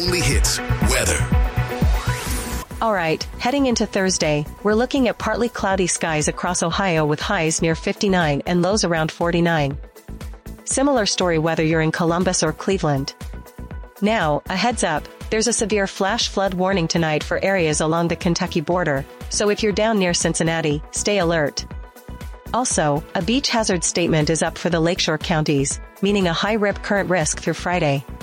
only hits weather. All right, heading into Thursday, we're looking at partly cloudy skies across Ohio with highs near 59 and lows around 49. Similar story whether you're in Columbus or Cleveland. Now, a heads up, there's a severe flash flood warning tonight for areas along the Kentucky border, so if you're down near Cincinnati, stay alert. Also, a beach hazard statement is up for the lakeshore counties, meaning a high rip current risk through Friday.